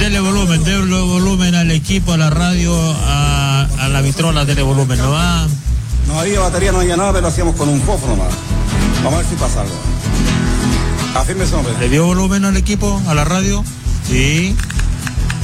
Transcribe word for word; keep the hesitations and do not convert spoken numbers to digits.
Dele volumen, dele volumen al equipo, a la radio, a, a la vitrola, dele volumen, ¿no va? No había batería, no había nada, pero lo hacíamos con un fósforo nomás. Vamos a ver si pasa algo. Afírmese, hombre. ¿Le dio volumen al equipo, a la radio? Sí.